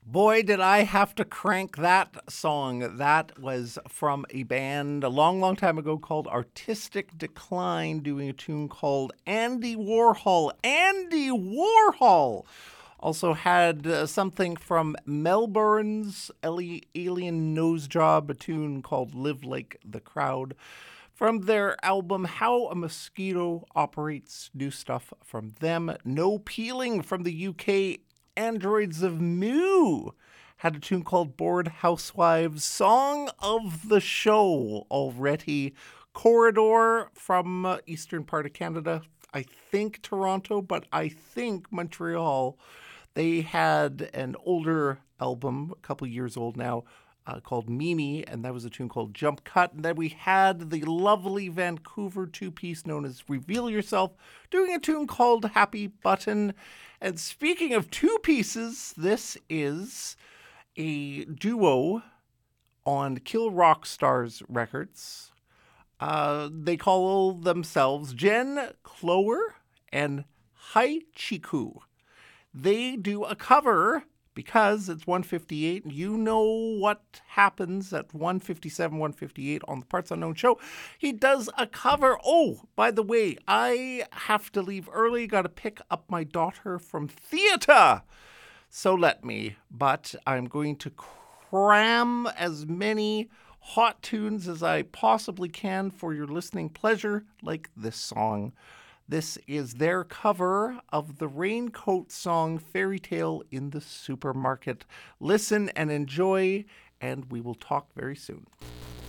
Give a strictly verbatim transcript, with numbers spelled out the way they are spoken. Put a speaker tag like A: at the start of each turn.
A: Boy, did I have to crank that song. That was from a band a long, long time ago called Artistic Decline, doing a tune called Andy Warhol. Andy Warhol also had uh, something from Melbourne's Eli- Alien Nose Job, a tune called Live Like the Crowd. From their album How a Mosquito Operates, new stuff from them. No Peeling from the U K. Androids of Moo had a tune called Bored Housewives. Song of the Show already. Corridor from uh, eastern part of Canada. I think Toronto, but I think Montreal. They had an older album, a couple years old now, uh, called Mimi, and that was a tune called Jump Cut. And then we had the lovely Vancouver two-piece known as Reveal Yourself, doing a tune called Happy Button. And speaking of two pieces, this is a duo on Kill Rock Stars Records. Uh, they call themselves Jen Clower and Hai Chiku. They do a cover because it's one fifty-eight. You know what happens at one fifty-seven, one fifty-eight on the Parts Unknown show. He does a cover. Oh, by the way, I have to leave early. Got to pick up my daughter from theater. So let me. But I'm going to cram as many hot tunes as I possibly can for your listening pleasure, like this song. This is their cover of the Raincoat song Fairy Tale in the Supermarket. Listen and enjoy, and we will talk very soon.